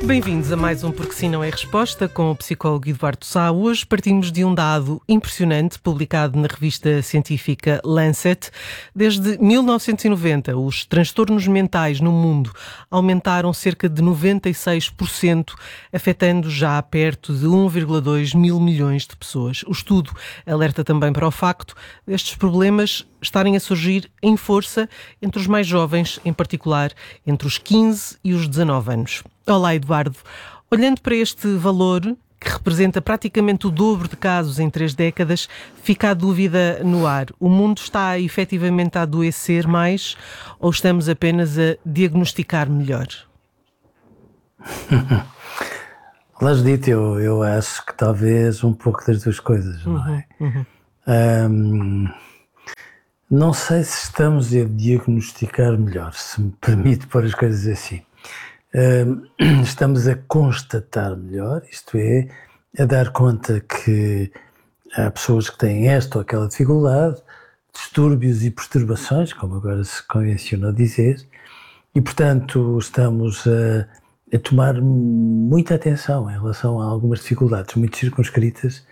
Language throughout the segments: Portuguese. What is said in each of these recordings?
Bem-vindos a mais um Porque Sim Não É Resposta com o psicólogo Eduardo Sá. Hoje partimos de um dado impressionante publicado na revista científica Lancet. Desde 1990, os transtornos mentais no mundo aumentaram cerca de 96%, afetando já perto de 1,2 mil milhões de pessoas. O estudo alerta também para o facto destes problemas estarem a surgir em força entre os mais jovens, em particular entre os 15 e os 19 anos. Olá, Eduardo. Olhando para este valor, que representa praticamente o dobro de casos em 3 décadas, fica a dúvida no ar. O mundo está efetivamente a adoecer mais ou estamos apenas a diagnosticar melhor? Olá, Judite, eu acho que talvez um pouco das duas coisas, não é? Não sei se estamos a diagnosticar melhor, se me permite pôr as coisas assim. Estamos a constatar melhor, isto é, a dar conta que há pessoas que têm esta ou aquela dificuldade, distúrbios e perturbações, como agora se convencionou dizer, e portanto estamos a tomar muita atenção em relação a algumas dificuldades muito circunscritas,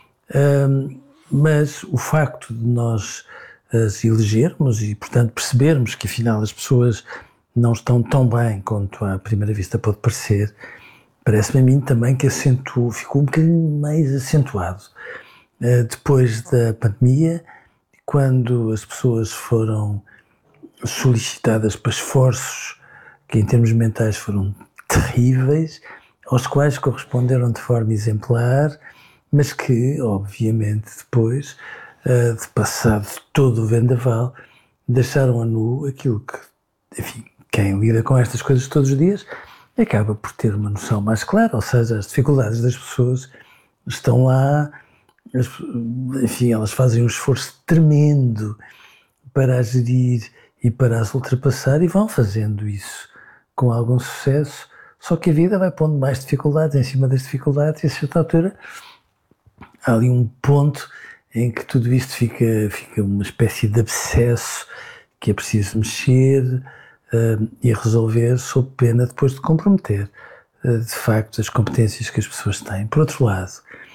mas o facto de nós as elegermos e portanto percebermos que afinal as pessoas não estão tão bem quanto à primeira vista pode parecer, parece-me a mim também que ficou um bocadinho mais acentuado depois da pandemia, quando as pessoas foram solicitadas para esforços que em termos mentais foram terríveis, aos quais corresponderam de forma exemplar, mas que obviamente depois, de passado todo o vendaval, deixaram a nu aquilo que, enfim, quem lida com estas coisas todos os dias acaba por ter uma noção mais clara, ou seja, as dificuldades das pessoas estão lá, enfim, elas fazem um esforço tremendo para as gerir e para as ultrapassar e vão fazendo isso com algum sucesso, só que a vida vai pondo mais dificuldades em cima das dificuldades e a certa altura há ali um ponto em que tudo isto fica uma espécie de abscesso que é preciso mexer e resolver sob pena depois de comprometer de facto as competências que as pessoas têm. Por outro lado,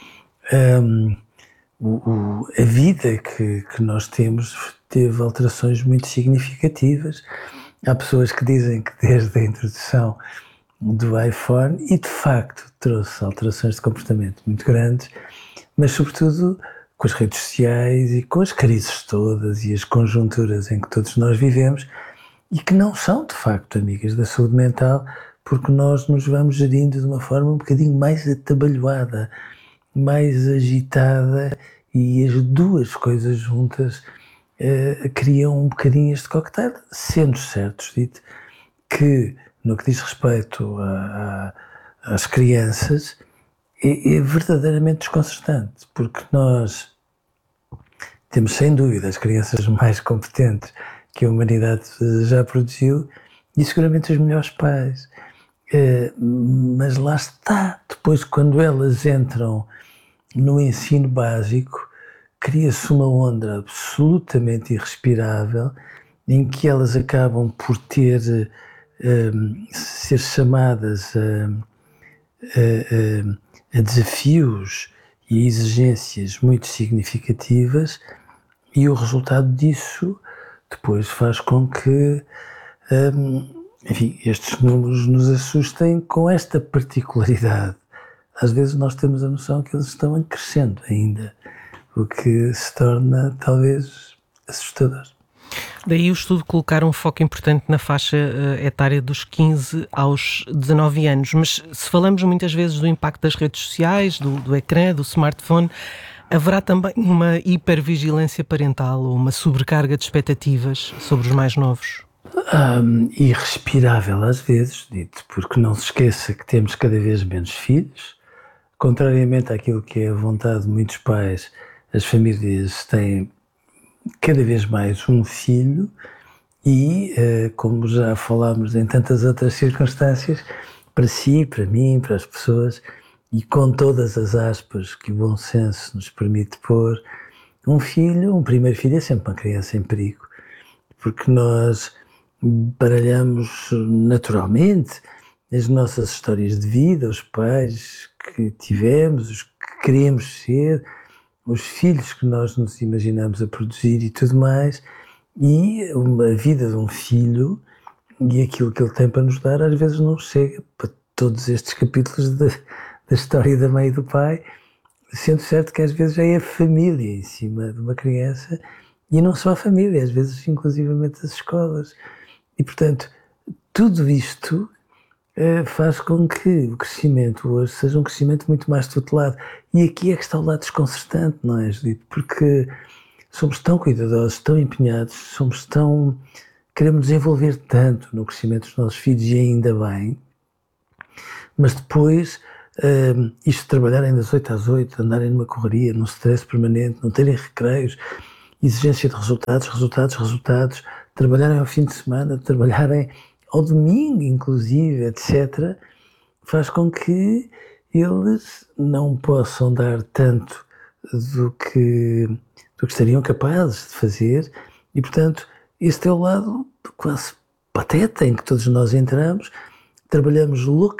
a vida que nós temos teve alterações muito significativas. Há pessoas que dizem que desde a introdução do iPhone, e de facto trouxe alterações de comportamento muito grandes, mas sobretudo com as redes sociais e com as crises todas e as conjunturas em que todos nós vivemos, e que não são, de facto, amigas da saúde mental, porque nós nos vamos gerindo de uma forma um bocadinho mais atabalhoada, mais agitada, e as duas coisas juntas criam um bocadinho este cocktail, sendo certo, dito, que no que diz respeito às crianças é verdadeiramente desconcertante, porque nós temos sem dúvida as crianças mais competentes que a humanidade já produziu e seguramente os melhores pais, mas lá está, depois quando elas entram no ensino básico, cria-se uma onda absolutamente irrespirável em que elas acabam por ser chamadas a desafios e exigências muito significativas, e o resultado disso depois faz com que enfim, estes números nos assustem com esta particularidade. Às vezes nós temos a noção que eles estão crescendo ainda, o que se torna talvez assustador. Daí o estudo colocar um foco importante na faixa etária dos 15 aos 19 anos. Mas se falamos muitas vezes do impacto das redes sociais, do ecrã, do smartphone, haverá também uma hipervigilância parental ou uma sobrecarga de expectativas sobre os mais novos? Irrespirável às vezes, dito, porque não se esqueça que temos cada vez menos filhos. Contrariamente àquilo que é a vontade de muitos pais, as famílias têm cada vez mais um filho e, como já falámos em tantas outras circunstâncias, para si, para mim, para as pessoas, e com todas as aspas que o bom senso nos permite pôr, um primeiro filho é sempre uma criança em perigo, porque nós baralhamos naturalmente as nossas histórias de vida, os pais que tivemos, os que queremos ser, os filhos que nós nos imaginamos a produzir e tudo mais, e a vida de um filho e aquilo que ele tem para nos dar às vezes não chega para todos estes capítulos da história da mãe e do pai, sendo certo que às vezes já é a família em cima de uma criança, e não só a família, às vezes inclusivamente as escolas. E portanto, tudo isto faz com que o crescimento hoje seja um crescimento muito mais tutelado. E aqui é que está o lado desconcertante, não é, Judito? Porque somos tão cuidadosos, tão empenhados, queremos desenvolver tanto no crescimento dos nossos filhos, e ainda bem, mas depois isto de trabalharem das 8 às 8, andarem numa correria, num stress permanente, não terem recreios, exigência de resultados, trabalharem ao fim de semana, trabalharem ao domingo inclusive, etc., faz com que eles não possam dar tanto do que estariam capazes de fazer, e portanto este é o lado quase pateta em que todos nós entramos, trabalhamos loucamente